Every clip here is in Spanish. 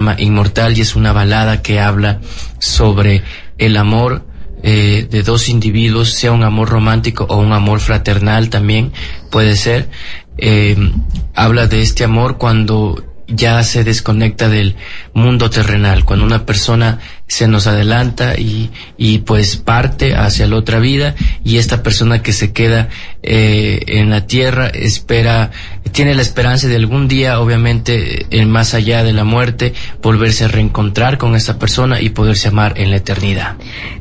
llama Inmortal y es una balada que habla sobre el amor de dos individuos, sea un amor romántico o un amor fraternal también puede ser. Habla de este amor cuando ya se desconecta del mundo terrenal, cuando una persona se nos adelanta y pues parte hacia la otra vida, y esta persona que se queda en la tierra tiene la esperanza de algún día, obviamente, más allá de la muerte, volverse a reencontrar con esta persona y poderse amar en la eternidad.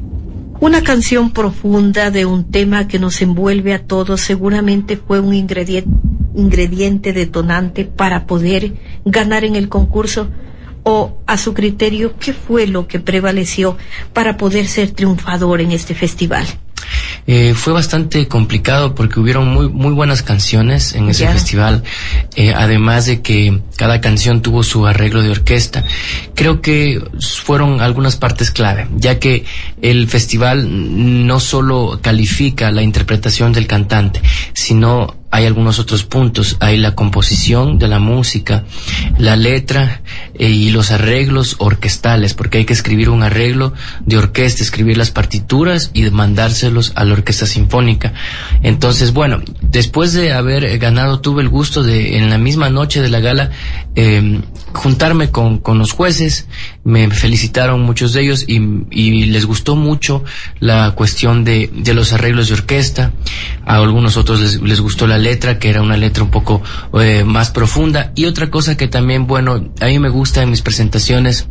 Una canción profunda de un tema que nos envuelve a todos, seguramente fue un ingrediente detonante para poder ganar en el concurso, o a su criterio, ¿qué fue lo que prevaleció para poder ser triunfador en este festival? Fue bastante complicado porque hubieron muy buenas canciones en ese festival, además de que cada canción tuvo su arreglo de orquesta. Creo que fueron algunas partes clave, ya que el festival no solo califica la interpretación del cantante, sino hay algunos otros puntos. Hay la composición de la música, la letra y los arreglos orquestales, porque hay que escribir un arreglo de orquesta, escribir las partituras y mandárselos a la orquesta sinfónica. Entonces, bueno, después de haber ganado, tuve el gusto de, en la misma noche de la gala, juntarme con los jueces. Me felicitaron muchos de ellos y les gustó mucho la cuestión de los arreglos de orquesta. A algunos otros les gustó la letra, que era una letra un poco más profunda. Y otra cosa que también, bueno, a mí me gusta en mis presentaciones,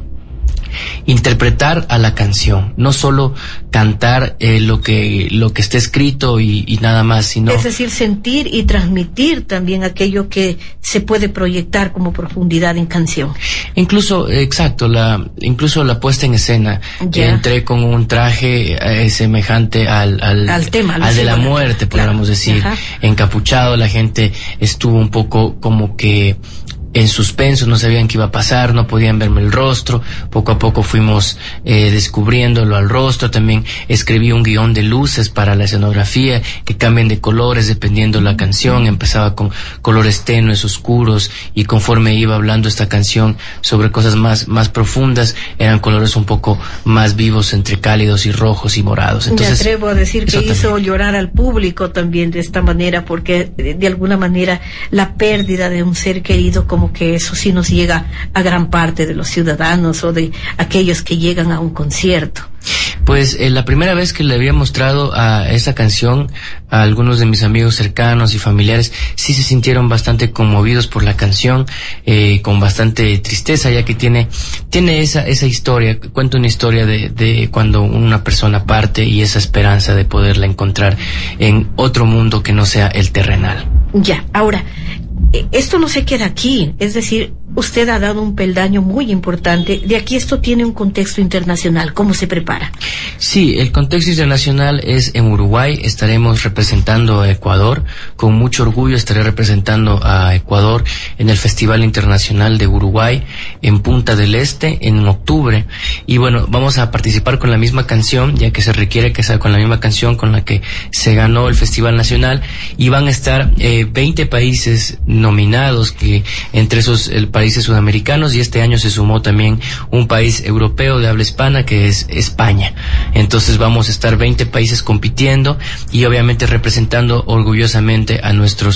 interpretar a la canción, no solo cantar lo que está escrito y nada más, sino, es decir, sentir y transmitir también aquello que se puede proyectar como profundidad en canción. Incluso, exacto, incluso la puesta en escena. Entré con un traje semejante al tema, al de la muerte, podríamos decir. Ajá. Encapuchado, la gente estuvo un poco como que en suspenso, no sabían qué iba a pasar, no podían verme el rostro. Poco a poco fuimos descubriéndolo al rostro. También escribí un guión de luces para la escenografía que cambian de colores dependiendo la canción. Empezaba con colores tenues, oscuros, y conforme iba hablando esta canción sobre cosas más profundas, eran colores un poco más vivos, entre cálidos y rojos y morados. Entonces, me atrevo a decir que hizo llorar al público también de esta manera, porque de alguna manera la pérdida de un ser querido, como que eso sí nos llega a gran parte de los ciudadanos o de aquellos que llegan a un concierto. Pues la primera vez que le había mostrado a esa canción a algunos de mis amigos cercanos y familiares, sí se sintieron bastante conmovidos por la canción, con bastante tristeza, ya que tiene esa historia. Cuenta una historia de cuando una persona parte y esa esperanza de poderla encontrar en otro mundo que no sea el terrenal. Ya, ahora, esto no se queda aquí, es decir, usted ha dado un peldaño muy importante. De aquí esto tiene un contexto internacional. ¿Cómo se prepara? Sí, el contexto internacional es en Uruguay. Estaremos representando a Ecuador. Con mucho orgullo estaré representando a Ecuador en el Festival Internacional de Uruguay en Punta del Este en octubre. Y bueno, vamos a participar con la misma canción, ya que se requiere que sea con la misma canción con la que se ganó el Festival Nacional. Y van a estar 20 países nominados, que entre esos países sudamericanos, y este año se sumó también un país europeo de habla hispana, que es España. Entonces vamos a estar 20 países compitiendo y obviamente representando orgullosamente a nuestro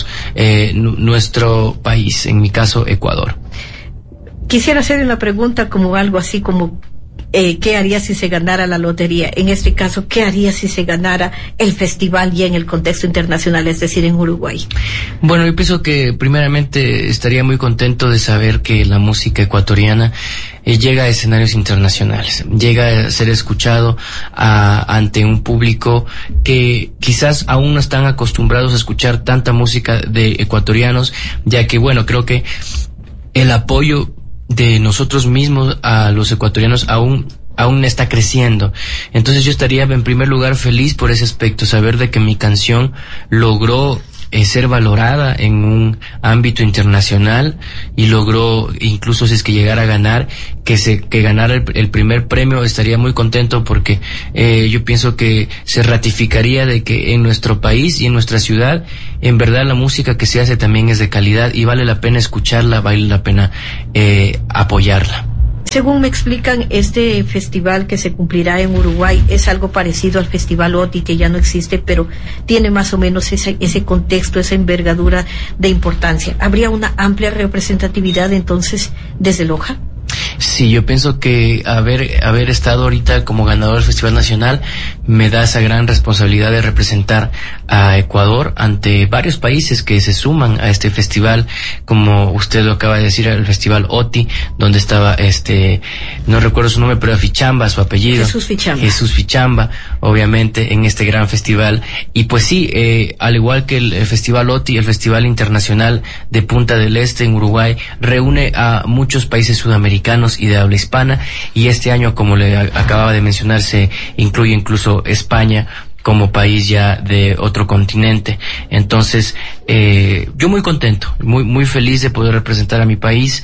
país, en mi caso Ecuador. Quisiera hacer una pregunta como algo así como ¿qué haría si se ganara la lotería? En este caso, ¿qué haría si se ganara el festival ya en el contexto internacional, es decir, en Uruguay? Bueno, yo pienso que primeramente estaría muy contento de saber que la música ecuatoriana llega a escenarios internacionales, llega a ser escuchado ante un público que quizás aún no están acostumbrados a escuchar tanta música de ecuatorianos, ya que, bueno, creo que el apoyo de nosotros mismos a los ecuatorianos aún está creciendo. Entonces yo estaría en primer lugar feliz por ese aspecto, saber de que mi canción logró ser valorada en un ámbito internacional y logró, incluso si es que llegara a ganar, que ganara el primer premio. Estaría muy contento porque yo pienso que se ratificaría de que en nuestro país y en nuestra ciudad, en verdad la música que se hace también es de calidad y vale la pena escucharla, vale la pena apoyarla. Según me explican, este festival que se cumplirá en Uruguay es algo parecido al Festival OTI, que ya no existe, pero tiene más o menos ese contexto, esa envergadura de importancia. ¿Habría una amplia representatividad entonces desde Loja? Sí, yo pienso que haber estado ahorita como ganador del Festival Nacional me da esa gran responsabilidad de representar a Ecuador ante varios países que se suman a este festival, como usted lo acaba de decir, el Festival OTI, donde estaba no recuerdo su nombre, pero Fichamba, su apellido. Jesús Fichamba, obviamente, en este gran festival. Y pues sí, al igual que el Festival OTI, el Festival Internacional de Punta del Este en Uruguay reúne a muchos países sudamericanos y de habla hispana, y este año, como le acababa de mencionar, se incluye incluso España como país ya de otro continente. Entonces, yo muy contento, muy feliz de poder representar a mi país,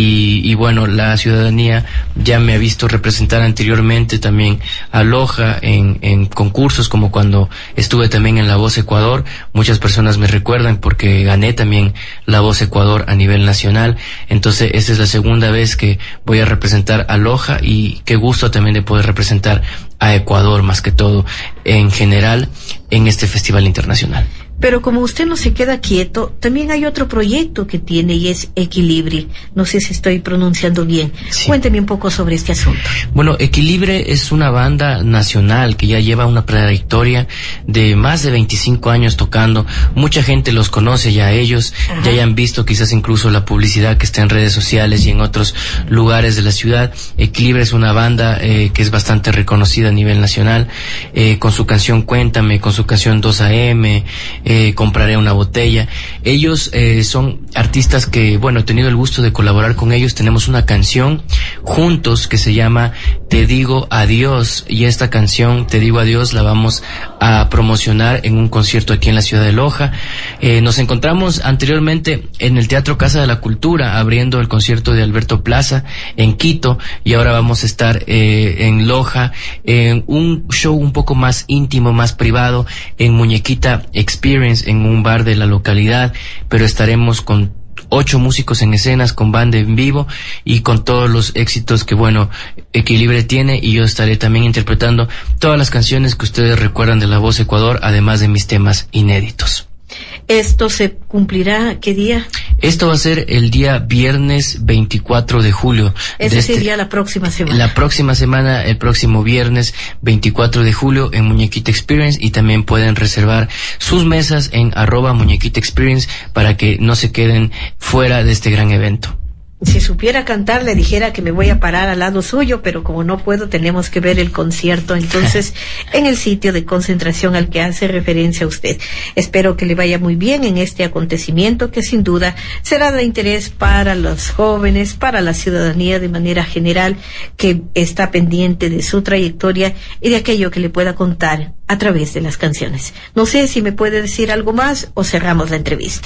y bueno, la ciudadanía ya me ha visto representar anteriormente también a Loja en concursos, como cuando estuve también en La Voz Ecuador. Muchas personas me recuerdan porque gané también La Voz Ecuador a nivel nacional. Entonces, esta es la segunda vez que voy a representar a Loja, y qué gusto también de poder representar a Ecuador, más que todo, en general, en este festival internacional. Pero como usted no se queda quieto, también hay otro proyecto que tiene, y es Equilibre. No sé si estoy pronunciando bien. Sí. Cuénteme un poco sobre este asunto. Bueno, Equilibre es una banda nacional que ya lleva una trayectoria de más de 25 años tocando. Mucha gente los conoce ya a ellos. Ajá. Ya hayan visto quizás incluso la publicidad que está en redes sociales y en otros lugares de la ciudad. Equilibre es una banda que es bastante reconocida a nivel nacional, con su canción Cuéntame, con su canción 2 AM, Compraré una botella. Ellos son artistas que, bueno, he tenido el gusto de colaborar con ellos. Tenemos una canción juntos que se llama Te Digo Adiós, y esta canción, Te Digo Adiós, la vamos a promocionar en un concierto aquí en la ciudad de Loja. Nos encontramos anteriormente en el Teatro Casa de la Cultura abriendo el concierto de Alberto Plaza en Quito, y ahora vamos a estar en Loja en un show un poco más íntimo, más privado, en Muñequita Experience, en un bar de la localidad, pero estaremos con 8 músicos en escenas, con banda en vivo y con todos los éxitos que, bueno, Equilibre tiene, y yo estaré también interpretando todas las canciones que ustedes recuerdan de La Voz Ecuador, además de mis temas inéditos. ¿Esto se cumplirá qué día? Esto va a ser el día viernes 24 de julio. Ese sería la próxima semana. La próxima semana, el próximo viernes 24 de julio en Muñequita Experience, y también pueden reservar sus mesas en @Muñequita Experience para que no se queden fuera de este gran evento. Si supiera cantar, le dijera que me voy a parar al lado suyo, pero como no puedo, tenemos que ver el concierto, entonces, en el sitio de concentración al que hace referencia usted. Espero que le vaya muy bien en este acontecimiento, que sin duda será de interés para los jóvenes, para la ciudadanía de manera general, que está pendiente de su trayectoria y de aquello que le pueda contar a través de las canciones. No sé si me puede decir algo más o cerramos la entrevista.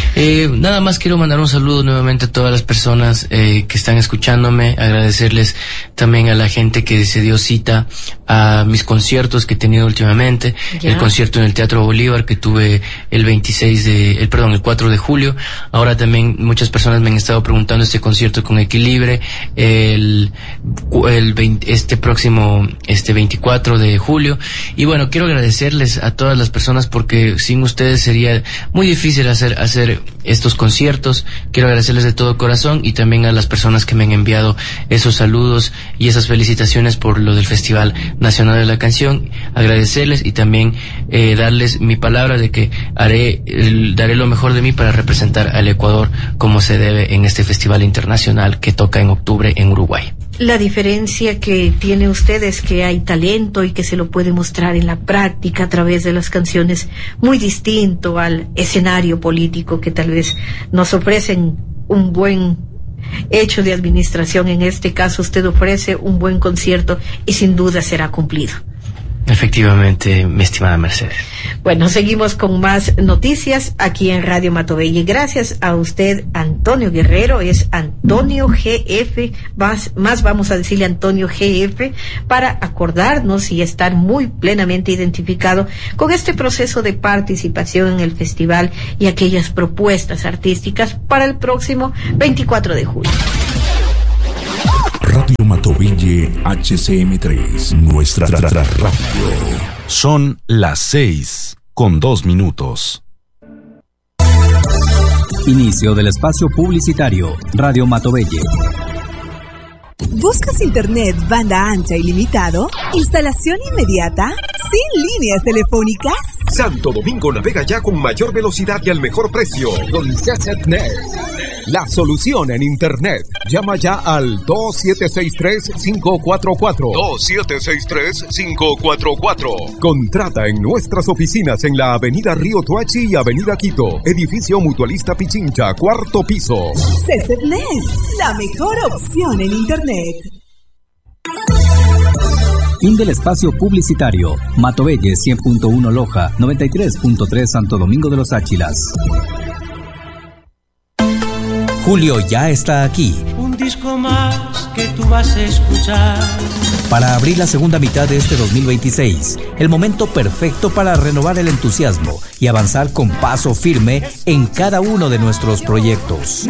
Nada más quiero mandar un saludo nuevamente a todas las personas que están escuchándome, agradecerles también a la gente que se dio cita a mis conciertos que he tenido últimamente. Ya. El concierto en el Teatro Bolívar que tuve el 4 de julio. Ahora también muchas personas me han estado preguntando este concierto con Equilibre, este próximo 24 de julio. Y bueno, quiero agradecerles a todas las personas, porque sin ustedes sería muy difícil hacer estos conciertos. Quiero agradecerles de todo corazón, y también a las personas que me han enviado esos saludos y esas felicitaciones por lo del Festival Nacional de la Canción. Agradecerles y también darles mi palabra de que daré lo mejor de mí para representar al Ecuador como se debe en este festival internacional que toca en octubre en Uruguay. La diferencia que tiene usted es que hay talento y que se lo puede mostrar en la práctica a través de las canciones, muy distinto al escenario político que tal vez nos ofrecen un buen hecho de administración. En este caso usted ofrece un buen concierto y sin duda será cumplido. Efectivamente, mi estimada Mercedes. Bueno, seguimos con más noticias aquí en Radio Matobelle. Gracias a usted, Antonio Guerrero, es Antonio GF, más vamos a decirle Antonio GF, para acordarnos y estar muy plenamente identificado con este proceso de participación en el festival y aquellas propuestas artísticas para el próximo 24 de julio. Radio Matovelle HCM3, nuestra radio. Son las 6:02. Inicio del espacio publicitario. Radio Matovelle. ¿Buscas internet banda ancha ilimitado? ¿Instalación inmediata? ¿Sin líneas telefónicas? Santo Domingo navega ya con mayor velocidad y al mejor precio. Con CCNet, la solución en internet. Llama ya al 2763-544. 2763-544. Contrata en nuestras oficinas en la Avenida Río Toachi y Avenida Quito. Edificio Mutualista Pichincha, 4º piso. CCNet, la mejor opción en internet. Fin del espacio publicitario. Matovelle 100.1 Loja, 93.3 Santo Domingo de los Áchilas. Julio ya está aquí. Un disco más que tú vas a escuchar. Para abrir la segunda mitad de este 2026, el momento perfecto para renovar el entusiasmo y avanzar con paso firme en cada uno de nuestros proyectos.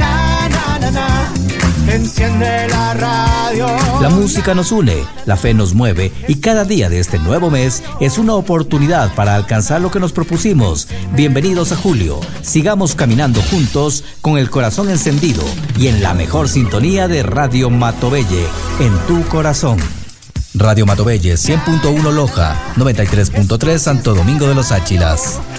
Enciende la radio. La música nos une, la fe nos mueve y cada día de este nuevo mes es una oportunidad para alcanzar lo que nos propusimos. Bienvenidos a julio. Sigamos caminando juntos con el corazón encendido y en la mejor sintonía de Radio Matovelle, en tu corazón. Radio Matovelle 100.1 Loja, 93.3 Santo Domingo de los Áchilas.